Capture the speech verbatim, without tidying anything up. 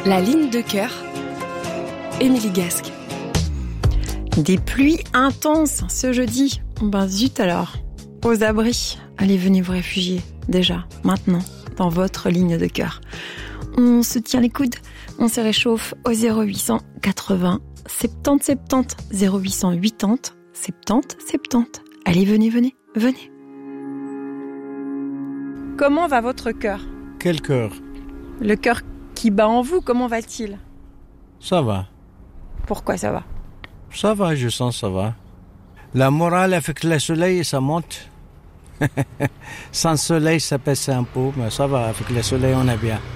La ligne de cœur, Émilie Gasque. Des pluies intenses ce jeudi. Ben zut alors, aux abris. Allez, venez vous réfugier, déjà, maintenant, dans votre ligne de cœur. On se tient les coudes, on se réchauffe au zéro huit cent quatre-vingts soixante-dix soixante-dix, zéro huit cent quatre-vingts soixante-dix soixante-dix. Allez, venez, venez, venez. Comment va votre cœur ? Quel cœur ? Le cœur qui bat en vous, comment va-t-il ? Ça va. Pourquoi ça va ? Ça va, je sens ça va. La morale avec le soleil, ça monte. Sans soleil, ça pèse un peu, mais ça va. Avec le soleil, on est bien.